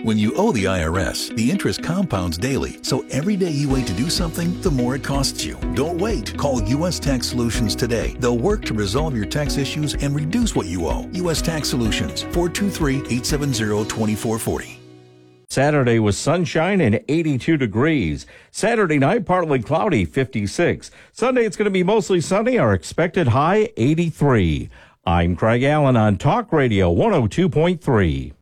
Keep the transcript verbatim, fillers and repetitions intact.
When you owe the I R S, the interest compounds daily, so every day you wait to do something, the more it costs you. Don't wait. Call U S Tax Solutions today. They'll work to resolve your tax issues and reduce what you owe. U S Tax Solutions, four two three, eight seven zero, two four four zero. Saturday was sunshine and eighty-two degrees. Saturday night, partly cloudy, fifty-six. Sunday, it's going to be mostly sunny. Our expected high, eighty-three. I'm Craig Allen on Talk Radio one oh two point three.